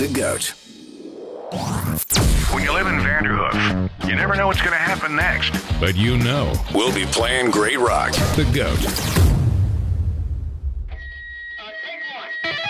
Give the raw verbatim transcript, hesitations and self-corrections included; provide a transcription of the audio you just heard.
The GOAT. When you live in Vanderhoof, you never know what's going to happen next. But you know. We'll be playing great rock. The GOAT.